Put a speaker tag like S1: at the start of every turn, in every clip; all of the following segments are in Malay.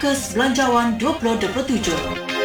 S1: Fokus Belanjawan 2027.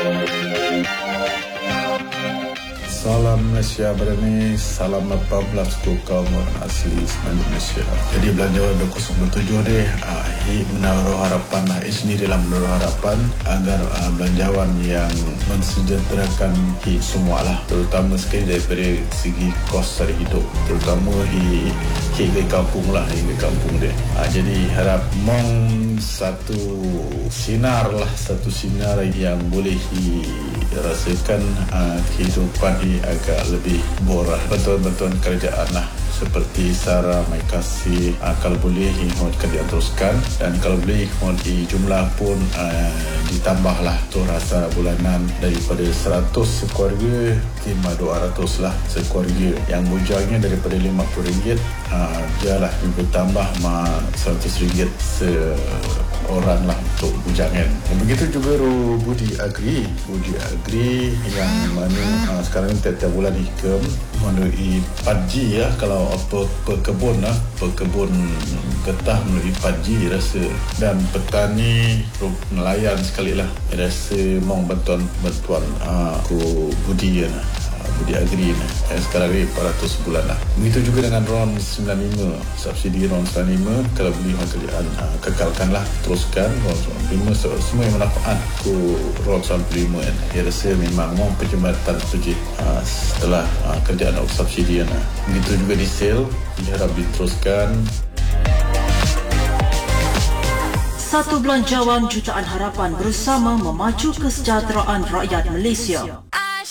S2: Salam Malaysia berani, salam 18 kaum asli semenanjung Malaysia. Jadi belanjawan 2027 ni menaruh harapan sendirilah menaruh harapan agar belanjawan yang mensejahterakan semua lah, terutama sekali daripada segi kos sara hidup, terutama hingga kampung lah, hingga kampung dia. Jadi harap mong satu sinar yang boleh dirasakan kehidupan agak lebih borah. Bantuan-bantuan kerajaan lah seperti SARA, Mai Kasih, kalau boleh kerajaan teruskan, dan kalau boleh di jumlah pun ditambahlah tu rasa bulanan daripada 100 sekeluarga timah 200 lah sekeluarga, yang bujangnya daripada RM50 biarlah ditambah RM100 seorang lah untuk bujangan. Begitu juga Budi Agri yang mana sekarang ni tiap-tiap bulan ikam melalui 4G ya, kalau apa pekebun getah melalui 4G rasa, dan petani nelayan sekali lah rasa mau bantuan ku Budi Agri yang sekarang ni 400 bulan lah. Begitu juga dengan RON 95, subsidi RON 95, kalau boleh kerajaan kekalkanlah, teruskan RON 95, semua yang manfaat ku RON 95 kan. Dia rasa memang mau perjembatan setelah kerajaan subsidi kan. Begitu juga diesel diharap diteruskan.
S1: Satu Belanjawan Jutaan Harapan bersama memacu kesejahteraan rakyat Malaysia.